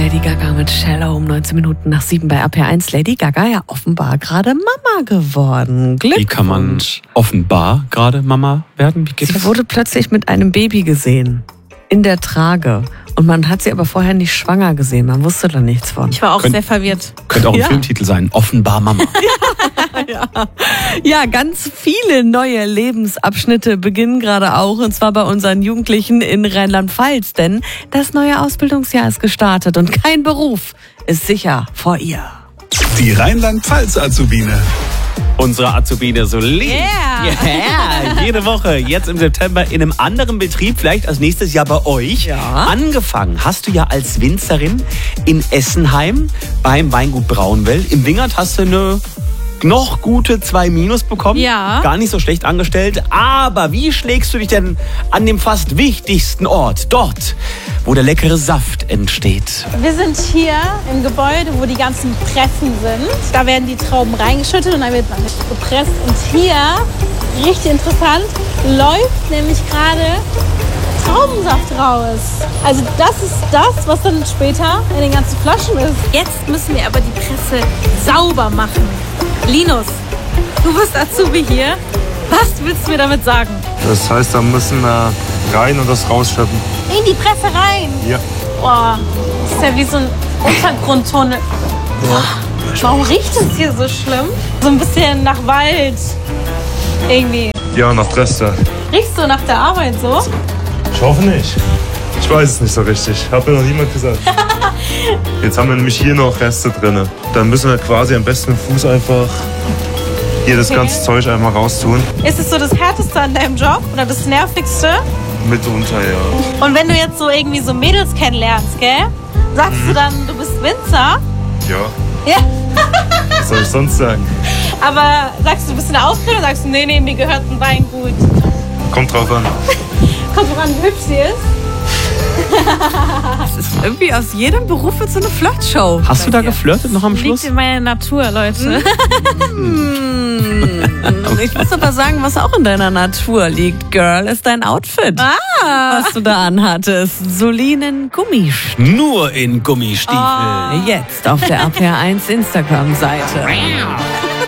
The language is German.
Lady Gaga mit Shallow um 19 Minuten nach 7 bei RPR1. Lady Gaga ja offenbar gerade Mama geworden. Glückwunsch. Wie kann man offenbar gerade Mama werden? Wie geht Sie das? wurde plötzlich mit einem Baby gesehen. In der Trage. Und man hat sie aber vorher nicht schwanger gesehen. Man wusste da nichts von. Ich war auch sehr verwirrt. Könnte auch ein Filmtitel sein. Offenbar Mama. Ja, ganz viele neue Lebensabschnitte beginnen gerade auch. Und zwar bei unseren Jugendlichen in Rheinland-Pfalz. Denn das neue Ausbildungsjahr ist gestartet und kein Beruf ist sicher vor ihr. Die Rheinland-Pfalz-Azubine. Unsere Azubine Solin. Yeah. Jede Woche, jetzt im September in einem anderen Betrieb, vielleicht als nächstes Jahr bei euch. Ja. Angefangen hast du ja als Winzerin in Essenheim beim Weingut Braunwell. Im Wingert hast du eine noch gute 2- bekommen. Ja. Gar nicht so schlecht angestellt. Aber wie schlägst du dich denn an dem fast wichtigsten Ort, dort, wo der leckere Saft entsteht? Wir sind hier im Gebäude, wo die ganzen Pressen sind. Da werden die Trauben reingeschüttet und dann wird man gepresst. Und hier, richtig interessant, läuft nämlich gerade Traubensaft raus. Also das ist das, was dann später in den ganzen Flaschen ist. Jetzt müssen wir aber die Presse sauber machen. Linus, du bist Azubi hier. Was willst du mir damit sagen? Das heißt, da müssen wir rein und das rausschöpfen. In die Presse rein. Ja. Boah, das ist ja wie so ein Untergrundtunnel. Boah, warum riecht es hier so schlimm? So ein bisschen nach Wald. Irgendwie. Ja, nach Dresden. Riechst du nach der Arbeit so? Ich hoffe nicht. Ich weiß es nicht so richtig. Hat mir noch niemand gesagt. Jetzt haben wir nämlich hier noch Reste drin. Dann müssen wir quasi am besten mit dem Fuß einfach hier das ganze Zeug einmal raustun. Ist es so das Härteste an deinem Job oder das Nervigste? Mitunter, ja. Und wenn du jetzt so irgendwie so Mädels kennenlernst, gell? Sagst du dann, du bist Winzer? Ja, Ja. was soll ich sonst sagen? Aber sagst du, du bist in der Ausbildung oder sagst du, nee, mir gehört ein Weingut? Kommt drauf an. Kommt drauf an, wie hübsch sie ist. Das ist irgendwie aus jedem Beruf wird so eine Flirtshow. Hast du da geflirtet noch am Schluss? Liegt in meiner Natur, Leute. Ich muss aber sagen, was auch in deiner Natur liegt, Girl, ist dein Outfit. Was du da anhattest. Solinen Gummistiefeln. Nur in Gummistiefeln. Jetzt auf der RPR1 Instagram-Seite.